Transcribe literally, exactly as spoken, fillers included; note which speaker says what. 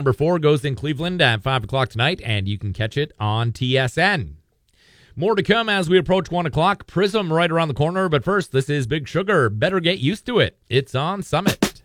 Speaker 1: number four goes in Cleveland at five o'clock tonight, and you can catch it on T S N. More to come as we approach one o'clock. Prism right around the corner, but first, this is Big Sugar. Better get used to it. It's on Summit.